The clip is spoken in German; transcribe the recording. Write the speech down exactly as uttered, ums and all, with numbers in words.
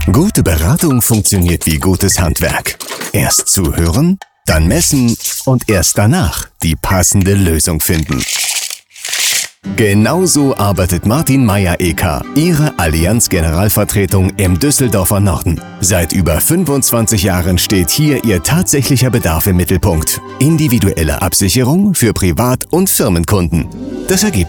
Gute Beratung funktioniert wie gutes Handwerk. Erst zuhören, dann messen und erst danach die passende Lösung finden. Genauso arbeitet Martin Meyer-E K, Ihre Allianz-Generalvertretung im Düsseldorfer Norden. Seit über fünfundzwanzig Jahren steht hier Ihr tatsächlicher Bedarf im Mittelpunkt. Individuelle Absicherung für Privat- und Firmenkunden. Das Ergebnis